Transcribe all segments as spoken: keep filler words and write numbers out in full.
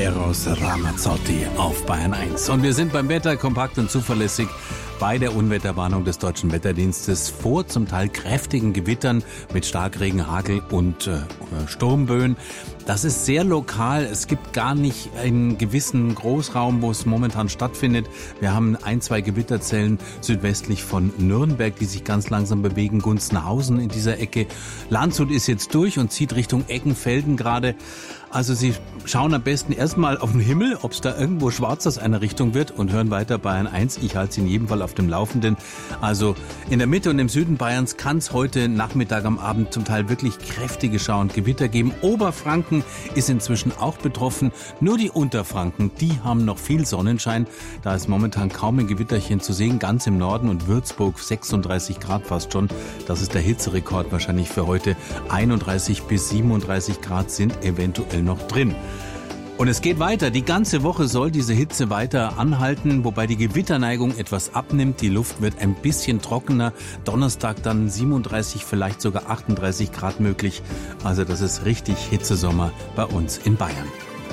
Eros Ramazzotti auf Bayern eins. Und wir sind beim Wetter kompakt und zuverlässig bei der Unwetterwarnung des Deutschen Wetterdienstes vor zum Teil kräftigen Gewittern mit Starkregen, Hagel und äh, Sturmböen. Das ist sehr lokal. Es gibt gar nicht einen gewissen Großraum, wo es momentan stattfindet. Wir haben ein, zwei Gewitterzellen südwestlich von Nürnberg, die sich ganz langsam bewegen. Gunzenhausen in dieser Ecke. Landshut ist jetzt durch und zieht Richtung Eckenfelden gerade. Also Sie schauen am besten erstmal auf den Himmel, ob es da irgendwo schwarz aus einer Richtung wird, und hören weiter Bayern eins. Ich halte Sie in jedem Fall auf dem Laufenden. Also in der Mitte und im Süden Bayerns kann es heute Nachmittag am Abend zum Teil wirklich kräftige Schauer und Gewitter geben. Oberfranken ist inzwischen auch betroffen. Nur die Unterfranken, die haben noch viel Sonnenschein. Da ist momentan kaum ein Gewitterchen zu sehen. Ganz im Norden und Würzburg sechsunddreißig Grad fast schon. Das ist der Hitzerekord wahrscheinlich für heute. einunddreißig bis siebenunddreißig Grad sind eventuell noch drin. Und es geht weiter. Die ganze Woche soll diese Hitze weiter anhalten, wobei die Gewitterneigung etwas abnimmt. Die Luft wird ein bisschen trockener. Donnerstag dann siebenunddreißig, vielleicht sogar achtunddreißig Grad möglich. Also das ist richtig Hitzesommer bei uns in Bayern.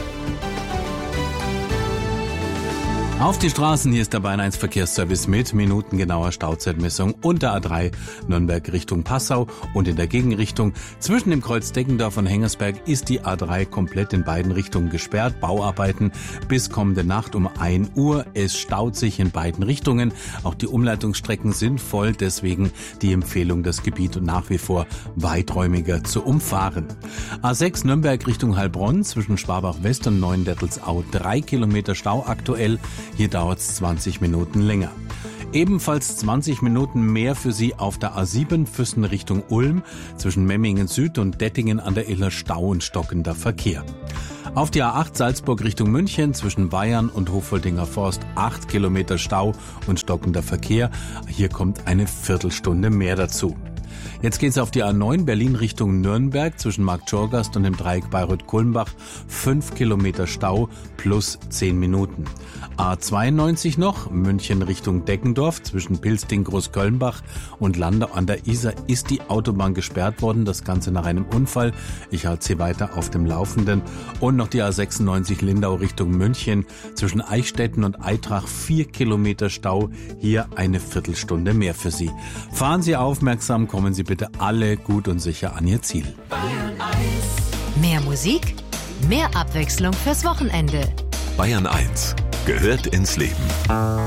Auf die Straßen, hier ist der Bayern eins Verkehrsservice mit minutengenauer Stauzeitmessung unter A drei Nürnberg Richtung Passau und in der Gegenrichtung. Zwischen dem Kreuz Deggendorf und Hengersberg ist die A drei komplett in beiden Richtungen gesperrt. Bauarbeiten bis kommende Nacht um ein Uhr. Es staut sich in beiden Richtungen. Auch die Umleitungsstrecken sind voll, deswegen die Empfehlung, das Gebiet nach wie vor weiträumiger zu umfahren. A sechs Nürnberg Richtung Heilbronn zwischen Schwabach West und Neuendettelsau drei Kilometer Stau aktuell. Hier dauert es zwanzig Minuten länger. Ebenfalls zwanzig Minuten mehr für Sie auf der A sieben Füssen Richtung Ulm, zwischen Memmingen Süd und Dettingen an der Iller Stau und stockender Verkehr. Auf die A acht Salzburg Richtung München, zwischen Bayern und Hofoldinger Forst acht Kilometer Stau und stockender Verkehr. Hier kommt eine Viertelstunde mehr dazu. Jetzt geht's auf die A neun Berlin Richtung Nürnberg zwischen Marktschorgast und dem Dreieck Bayreuth-Kulmbach. fünf Kilometer Stau plus zehn Minuten. A zweiundneunzig noch, München Richtung Deggendorf zwischen Pilsting, Großkölnbach und Landau an der Isar ist die Autobahn gesperrt worden. Das Ganze nach einem Unfall. Ich halte Sie weiter auf dem Laufenden. Und noch die A sechsundneunzig Lindau Richtung München zwischen Eichstätten und Eitrach. vier Kilometer Stau. Hier eine Viertelstunde mehr für Sie. Fahren Sie aufmerksam, kommen Sie bitte alle gut und sicher an Ihr Ziel. Bayern eins. Mehr Musik, mehr Abwechslung fürs Wochenende. Bayern eins gehört ins Leben.